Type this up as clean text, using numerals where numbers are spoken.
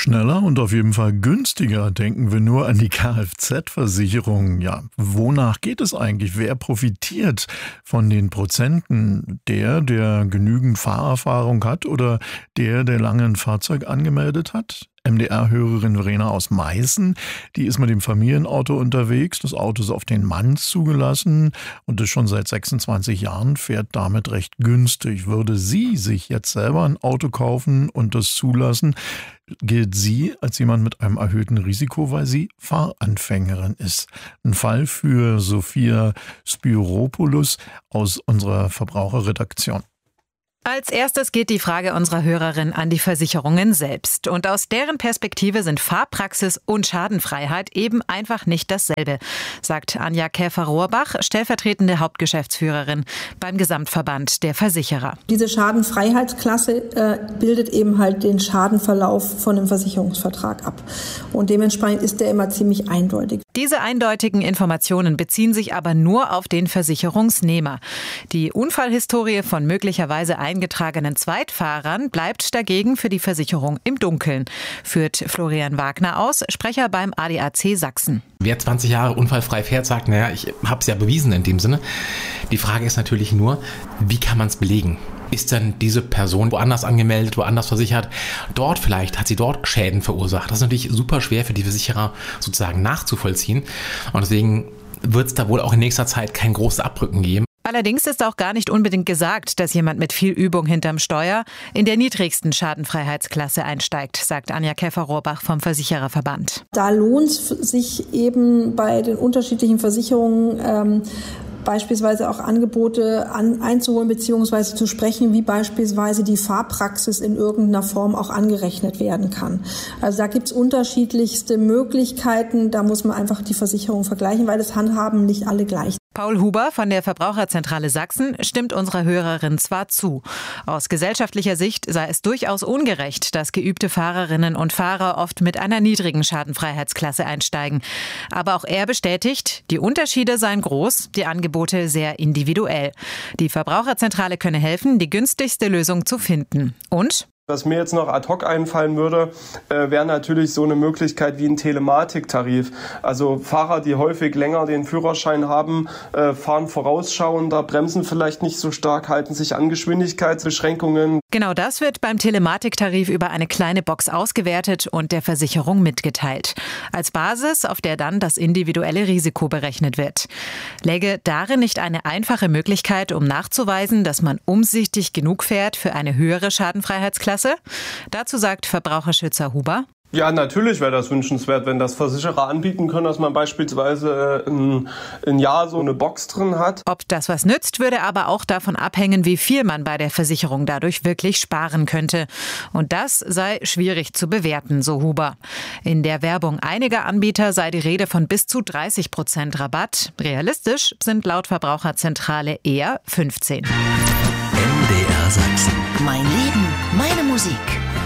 Schneller und auf jeden Fall günstiger. Denken wir nur an die Kfz-Versicherung. Ja, wonach geht es eigentlich? Wer profitiert von den Prozenten? Der genügend Fahrerfahrung hat oder der lange ein Fahrzeug angemeldet hat? MDR-Hörerin Verena aus Meißen, die ist mit dem Familienauto unterwegs. Das Auto ist auf den Mann zugelassen und ist schon seit 26 Jahren, fährt damit recht günstig. Würde sie sich jetzt selber ein Auto kaufen und das zulassen, gilt sie als jemand mit einem erhöhten Risiko, weil sie Fahranfängerin ist. Ein Fall für Sophia Spyropoulos aus unserer Verbraucherredaktion. Als erstes geht die Frage unserer Hörerin an die Versicherungen selbst. Und aus deren Perspektive sind Fahrpraxis und Schadenfreiheit eben einfach nicht dasselbe, sagt Anja Käfer-Rohrbach, stellvertretende Hauptgeschäftsführerin beim Gesamtverband der Versicherer. Diese Schadenfreiheitsklasse bildet eben halt den Schadenverlauf von einem Versicherungsvertrag ab. Und dementsprechend ist der immer ziemlich eindeutig. Diese eindeutigen Informationen beziehen sich aber nur auf den Versicherungsnehmer. Die Unfallhistorie von möglicherweise eingetragenen Zweitfahrern bleibt dagegen für die Versicherung im Dunkeln, führt Florian Wagner aus, Sprecher beim ADAC Sachsen. Wer 20 Jahre unfallfrei fährt, sagt, naja, ich habe es ja bewiesen in dem Sinne. Die Frage ist natürlich nur, wie kann man es belegen? Ist dann diese Person woanders angemeldet, woanders versichert? Hat sie dort Schäden verursacht? Das ist natürlich super schwer für die Versicherer sozusagen nachzuvollziehen. Und deswegen wird es da wohl auch in nächster Zeit kein großes Abrücken geben. Allerdings ist auch gar nicht unbedingt gesagt, dass jemand mit viel Übung hinterm Steuer in der niedrigsten Schadenfreiheitsklasse einsteigt, sagt Anja Käfer-Rohrbach vom Versichererverband. Da lohnt es sich eben bei den unterschiedlichen Versicherungen beispielsweise auch Angebote einzuholen bzw. zu sprechen, wie beispielsweise die Fahrpraxis in irgendeiner Form auch angerechnet werden kann. Also da gibt es unterschiedlichste Möglichkeiten, da muss man einfach die Versicherung vergleichen, weil das handhaben nicht alle gleich. Paul Huber von der Verbraucherzentrale Sachsen stimmt unserer Hörerin zwar zu. Aus gesellschaftlicher Sicht sei es durchaus ungerecht, dass geübte Fahrerinnen und Fahrer oft mit einer niedrigen Schadenfreiheitsklasse einsteigen. Aber auch er bestätigt, die Unterschiede seien groß, die Angebote sehr individuell. Die Verbraucherzentrale könne helfen, die günstigste Lösung zu finden. Und was mir jetzt noch ad hoc einfallen würde, wäre natürlich so eine Möglichkeit wie ein Telematiktarif. Also Fahrer, die häufig länger den Führerschein haben, fahren vorausschauender, bremsen vielleicht nicht so stark, halten sich an Geschwindigkeitsbeschränkungen. Genau das wird beim Telematiktarif über eine kleine Box ausgewertet und der Versicherung mitgeteilt. Als Basis, auf der dann das individuelle Risiko berechnet wird. Läge darin nicht eine einfache Möglichkeit, um nachzuweisen, dass man umsichtig genug fährt für eine höhere Schadenfreiheitsklasse? Dazu sagt Verbraucherschützer Huber: Ja, natürlich wäre das wünschenswert, wenn das Versicherer anbieten können, dass man beispielsweise ein Jahr so eine Box drin hat. Ob das was nützt, würde aber auch davon abhängen, wie viel man bei der Versicherung dadurch wirklich sparen könnte. Und das sei schwierig zu bewerten, so Huber. In der Werbung einiger Anbieter sei die Rede von bis zu 30% Rabatt. Realistisch sind laut Verbraucherzentrale eher 15%. MDR Sachsen. Mein Leben, meine Musik.